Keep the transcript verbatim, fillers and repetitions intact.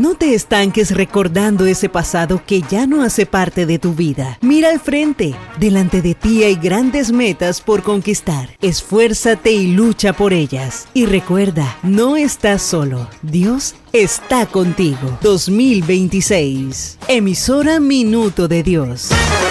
No te estanques recordando ese pasado que ya no hace parte de tu vida. Mira al frente. Delante de ti hay grandes metas por conquistar. Esfuérzate y lucha por ellas. Y recuerda, no estás solo. Dios está contigo. dos mil veintiséis. Emisora Minuto de Dios.